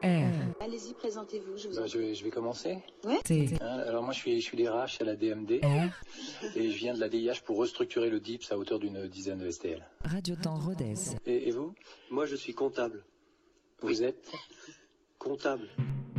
R. Allez-y, présentez-vous, je vous en Bah, prie. je vais commencer. T. Alors moi je suis DRH à la DMD R. et je viens de la DIH pour restructurer le DIPS à hauteur d'une dizaine de STL. Radio Temps Rodez. Et vous? Moi, je suis comptable. Vous êtes? Comptable.